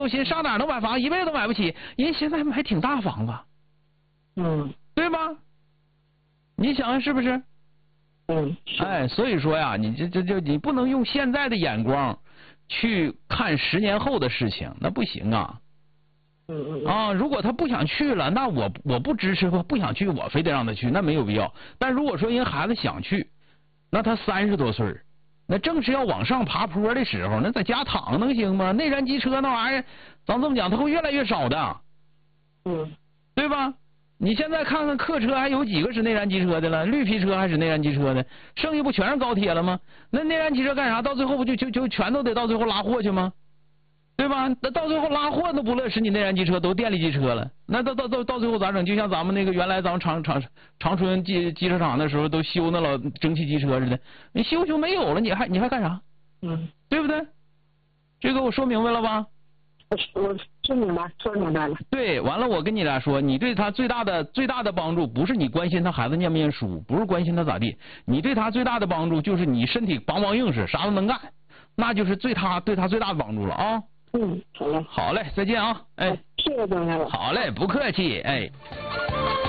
心上哪儿能买房，一辈子都买不起，人现在买挺大房子，对吧？你想想是不是？哎，所以说呀，你你不能用现在的眼光去看10年后的事情，那不行啊。啊，如果他不想去了，那我不支持，不想去，我非得让他去，那没有必要。但如果说人孩子想去，那他30多岁，那正是要往上爬坡的时候，那在家躺能行吗？内燃机车那玩意儿，咱这么讲，它会越来越少的，对吧？你现在看看客车还有几个是内燃机车的了？绿皮车还是内燃机车的？剩下不全是高铁了吗？那内燃机车干啥？到最后不就全都得到最后拉货去吗？对吧？那到最后拉货都不乐使你内燃机车，都电力机车了。那到最后咋整？就像咱们那个原来咱们长春机车厂的时候都修那老蒸汽机车似的，你修没有了，你还干啥？对不对？这个我说明白了吧？ 我说明白了。 对，完了我跟你俩说，你对他最大的帮助不是你关心他孩子念不念书，不是关心他咋地，你对他最大的帮助就是你身体梆梆硬实，啥都能干，那就是对他最大的帮助了啊。 好嘞。 好嘞，再见啊！哎， 谢谢张家长。 好嘞，不客气，哎。